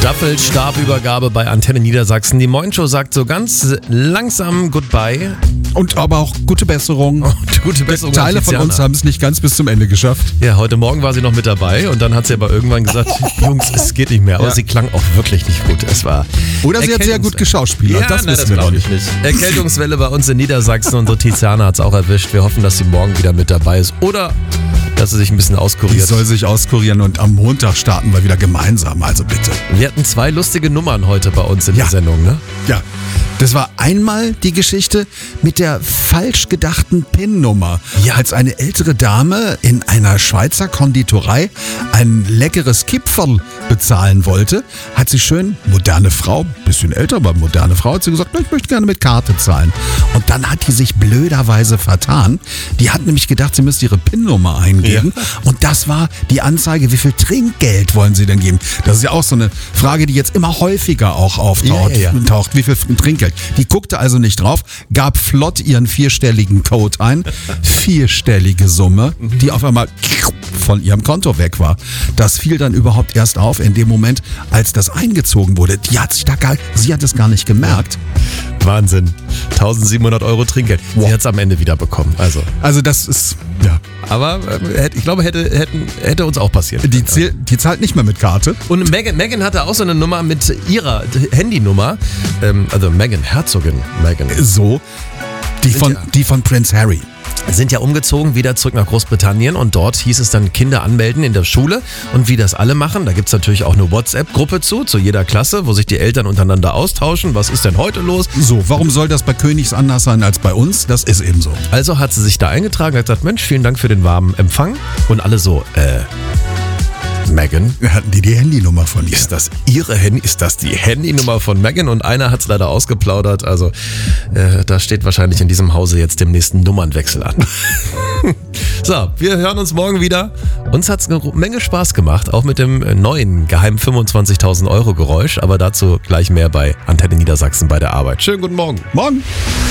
Staffelstabübergabe bei Antenne Niedersachsen. Die Morgenshow sagt so ganz langsam Goodbye. Und aber auch gute Besserung. Und gute Besserung. Teile von uns haben es nicht ganz bis zum Ende geschafft. Ja, heute Morgen war sie noch mit dabei und dann hat sie aber irgendwann gesagt, Jungs, es geht nicht mehr. Aber sie klang auch wirklich nicht gut. Es war Oder sie hat sehr gut geschauspielert. Ja, das wissen wir noch nicht. Erkältungswelle bei uns in Niedersachsen. Unsere Tiziana hat es auch erwischt. Wir hoffen, dass sie morgen wieder mit dabei ist. Oder dass sie sich ein bisschen auskuriert. Die soll sich auskurieren und am Montag starten wir wieder gemeinsam, also bitte. Wir hatten 2 lustige Nummern heute bei uns in der Sendung, ne? Ja. Das war einmal die Geschichte mit der falsch gedachten PIN-Nummer. Ja. Als eine ältere Dame in einer Schweizer Konditorei ein leckeres Kipferl bezahlen wollte, hat sie schön, moderne Frau, bisschen älter, aber moderne Frau, hat sie gesagt, ich möchte gerne mit Karte zahlen. Und dann hat die sich blöderweise vertan. Die hat nämlich gedacht, sie müsste ihre PIN-Nummer eingeben. Ja. Und das war die Anzeige, wie viel Trinkgeld wollen sie denn geben? Das ist ja auch so eine Frage, die jetzt immer häufiger auch auftaucht. Wie viel Trinkgeld? Die guckte also nicht drauf, gab flott ihren 4-stelligen Code ein, 4-stellige Summe, die auf einmal von ihrem Konto weg war. Das fiel dann überhaupt erst auf in dem Moment, als das eingezogen wurde. Sie hat es gar nicht gemerkt. Wahnsinn. 1.700 Euro Trinkgeld. Wow. Sie hat es am Ende wieder bekommen. Also das ist, ja. Aber ich glaube, hätte uns auch passiert. Die zahlt nicht mehr mit Karte. Und Meghan hatte auch so eine Nummer mit ihrer Handynummer. Also Meghan, Herzogin Meghan. So, die von Prince Harry. Sind ja umgezogen, wieder zurück nach Großbritannien und dort hieß es dann Kinder anmelden in der Schule und wie das alle machen, da gibt es natürlich auch eine WhatsApp-Gruppe zu jeder Klasse, wo sich die Eltern untereinander austauschen, was ist denn heute los? So, warum soll das bei Königs anders sein als bei uns? Das ist eben so. Also hat sie sich da eingetragen, hat gesagt, Mensch, vielen Dank für den warmen Empfang und alle so, Meghan? Hatten die Handynummer von ihr? Ist das ihre Handy? Ist das die Handynummer von Meghan? Und einer hat es leider ausgeplaudert. Also da steht wahrscheinlich in diesem Hause jetzt demnächst ein Nummernwechsel an. So, wir hören uns morgen wieder. Uns hat es eine Menge Spaß gemacht, auch mit dem neuen geheimen 25.000 Euro Geräusch. Aber dazu gleich mehr bei Antenne Niedersachsen bei der Arbeit. Schönen guten Morgen. Morgen.